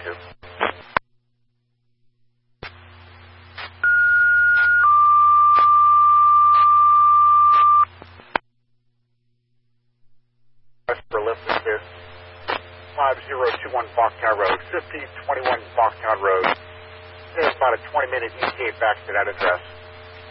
2. For lift is here. 5021 Bachtown Road, 5021 Bachtown Road. There's about a 20-minute ETA back to that address.